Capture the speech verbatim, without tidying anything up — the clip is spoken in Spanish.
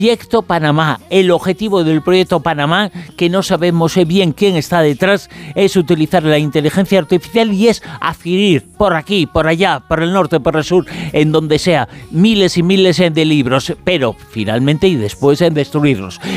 Proyecto Panamá. El objetivo del Proyecto Panamá, que no sabemos bien quién está detrás, es utilizar la inteligencia artificial y es adquirir por aquí, por allá, por el norte, por el sur, en donde sea, miles y miles de libros, pero finalmente y después en destruirlos.